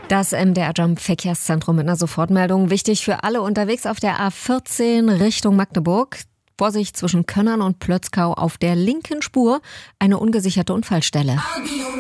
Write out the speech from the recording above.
Das MDR Jump Verkehrszentrum mit einer Sofortmeldung. Wichtig für alle unterwegs auf der A14 Richtung Magdeburg. Vorsicht zwischen Könnern und Plötzkau auf der linken Spur. Eine ungesicherte Unfallstelle.